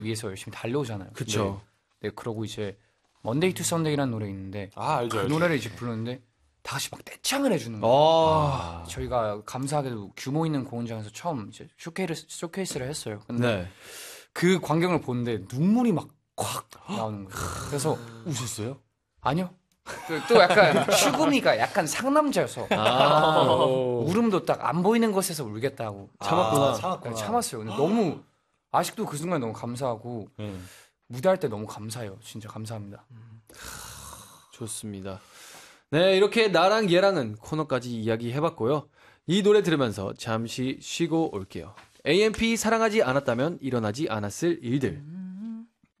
위해서 열심히 달려오잖아요. 그쵸. 네, 그러고 이제 먼데이 투 선데이라는 노래 있는데 알죠, 그 알죠. 노래를 이제 불렀는데 다 같이 막 떼창을 해주는 거예요. 저희가 감사하게도 규모 있는 공연장에서 처음 이제 쇼케이스를 했어요. 근데 네. 그 광경을 보는데 눈물이 막 콱 나오는 거예요. 그래서 우셨어요? 아니요. 또 약간 슈구미가 약간 상남자여서 울음도 딱 안 보이는 곳에서 울겠다고 참았구나. 참았어요. 근데 너무 아직도 그 순간 너무 감사하고 무대할 때 너무 감사해요. 진짜 감사합니다. 좋습니다. 네, 이렇게 나랑 얘랑은 코너까지 이야기해봤고요. 이 노래 들으면서 잠시 쉬고 올게요. AMP 사랑하지 않았다면 일어나지 않았을 일들.